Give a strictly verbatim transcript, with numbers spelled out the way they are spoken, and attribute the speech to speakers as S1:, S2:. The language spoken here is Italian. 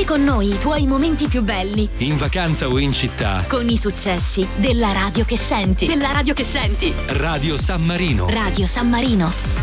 S1: con noi i tuoi momenti più belli.
S2: In vacanza o in città.
S1: Con i successi della radio che senti.
S3: Della radio che senti.
S2: Radio San Marino.
S1: Radio San Marino.